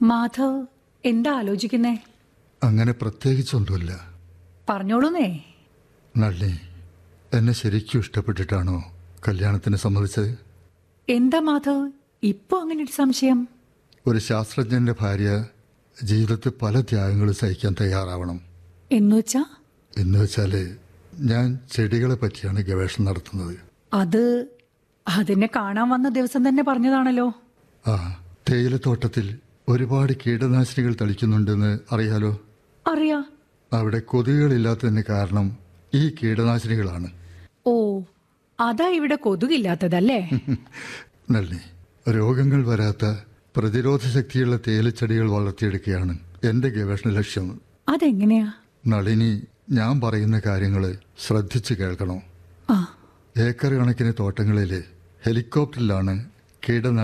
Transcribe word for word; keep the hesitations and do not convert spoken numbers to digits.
മാധവ് എന്താ ആലോചിക്കുന്നേ? അങ്ങനെ പ്രത്യേകിച്ചൊന്നുമില്ല. പറഞ്ഞോളൂന്നേ. നളിനി, എന്നെ ശരിക്കും ഇഷ്ടപ്പെട്ടിട്ടാണോ കല്യാണത്തിന് സമ്മതിച്ചത്? എന്താ മാധവ് ഇപ്പൊ അങ്ങനെ ഒരു സംശയം? ഒരു ശാസ്ത്രജ്ഞന്റെ ഭാര്യ ജീവിതത്തിൽ പല ത്യാഗങ്ങളും സഹിക്കാൻ തയ്യാറാവണം. എന്നുവെച്ചാ? എന്ന് വെച്ചാല് ഞാൻ ചെടികളെ പറ്റിയാണ് ഗവേഷണം നടത്തുന്നത്. അത് അതിനെ കാണാൻ വന്ന ദിവസം തന്നെ പറഞ്ഞതാണല്ലോ. ആ, തേയിലത്തോട്ടത്തിൽ ഒരുപാട് കീടനാശിനികൾ തളിക്കുന്നുണ്ടെന്ന് അറിയാലോ? അറിയാ. അവിടെ കൊതുകുകളില്ലാത്തതിന് കാരണം ഈ കീടനാശിനികളാണ്. ഓ, അതാ ഇവിടെ കൊതുകില്ലാത്തതല്ലേ? നളിനി, രോഗങ്ങൾ വരാത്ത പ്രതിരോധ ശക്തിയുള്ള തേയിലച്ചെടികൾ വളർത്തിയെടുക്കുകയാണ് എൻ്റെ ഗവേഷണ ലക്ഷ്യം. അതെങ്ങനെയാ? നളിനി, ഞാൻ പറയുന്ന കാര്യങ്ങൾ ശ്രദ്ധിച്ച് കേൾക്കണോ? ആ. ഏക്കർ കണക്കിന് തോട്ടങ്ങളിലെ ഹെലികോപ്റ്ററിലാണ് കീടനാശിനി